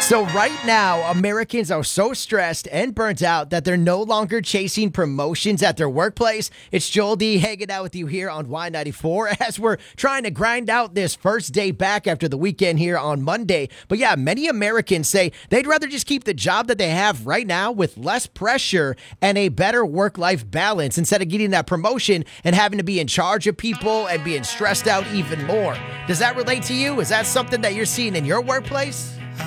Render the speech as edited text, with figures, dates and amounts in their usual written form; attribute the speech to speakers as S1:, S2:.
S1: So right now, Americans are so stressed and burnt out that they're no longer chasing promotions at their workplace. It's Joel D hanging out with you here on Y94 as we're trying to grind out this first day back after the weekend here on Monday. But yeah, many Americans say they'd rather just keep the job that they have right now with less pressure and a better work-life balance instead of getting that promotion and having to be in charge of people and being stressed out even more. Does that relate to you? Is that something that you're seeing in your workplace?